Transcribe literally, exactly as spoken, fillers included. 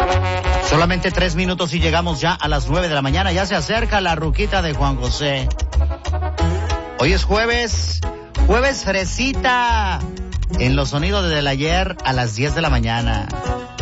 Solamente tres minutos y llegamos ya a las nueve de la mañana. Ya se acerca la ruquita de Juan José. Hoy es jueves, jueves fresita. En los sonidos del ayer a las diez de la mañana.